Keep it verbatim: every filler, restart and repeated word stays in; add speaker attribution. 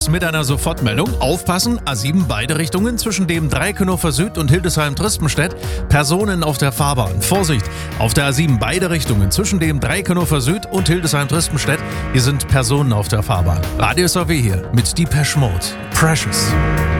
Speaker 1: Mit einer Sofortmeldung. Aufpassen, A sieben beide Richtungen zwischen dem Dreikönofer Süd und Hildesheim-Tristenstedt. Personen auf der Fahrbahn. Vorsicht, auf der A sieben beide Richtungen zwischen dem Dreikönofer Süd und Hildesheim-Tristenstedt. Hier sind Personen auf der Fahrbahn. Radio S A W hier mit Depeche Mode. Precious.